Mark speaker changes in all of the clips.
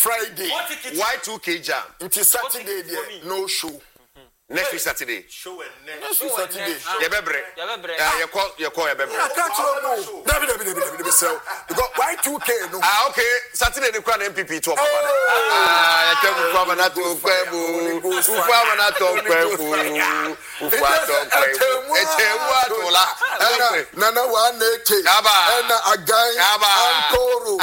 Speaker 1: Friday.
Speaker 2: Y2K jam.
Speaker 1: It is Saturday there. No show.
Speaker 2: Next week Saturday.
Speaker 1: Show and next week Saturday.
Speaker 2: Yebebre. You call Yebebre.
Speaker 1: I can't know. David. So because Y2K no.
Speaker 2: Okay. Saturday the crown MPP to papa. You tell me papa na to kwebu. Papa na to kwebu.
Speaker 1: Nana one ete. Ena agai. Ankoro.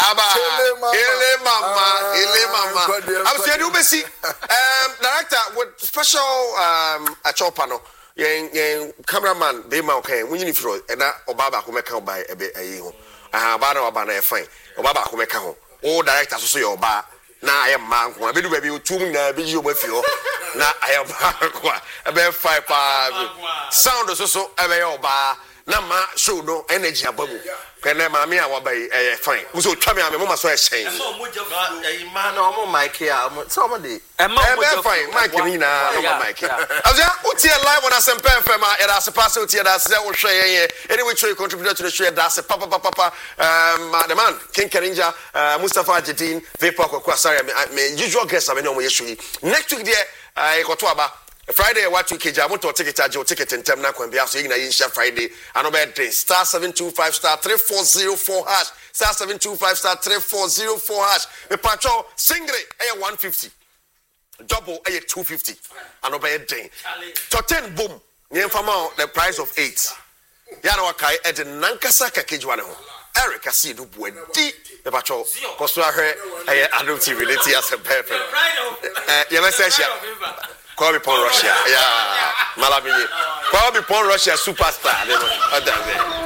Speaker 2: Ele mama. I'm saying you see. Director with special a chopper no. Yen cameraman be ma okay. When you fro na obaba ko meka oba ayi ho. Oba na e fine. Obaba ko meka ho. O director so your oba na ayam man ko. Abedu ba bi otum na bi yo mafio. Na ayam man ko. Ebe fine pa. Sound so ebe oba. Na ma show no energy abamu. Kene ma me awabai fine. We so twa me am mama so e shen.
Speaker 3: So mo je man no mo mic here. So mo dey.
Speaker 2: Fine. Mic ni na no mic. Azia uti live on Asempa FM era se pass uti da se wo hwe yen. Anyway try contribute to the show da se papa. The man King Karinja Mustafa Jedin Vapor Kwakwasare me usual guest am no mo yesui. Next week there ikoto aba Friday Y2K jam to ticket ntem na kwambia so yina yin Friday anobed star 725 star 3404 hash star 725 star 3404 hash me patcho single 150 double 250 anobed day to 10 boom yen fama the price of 8 ya na wakai e de nankasa kakejwa ne ho Eric Asidu Buedi me patcho koso ahwe adult TV as a perfect you message Call me Russia. Yeah. Malabini. Call me Russia superstar.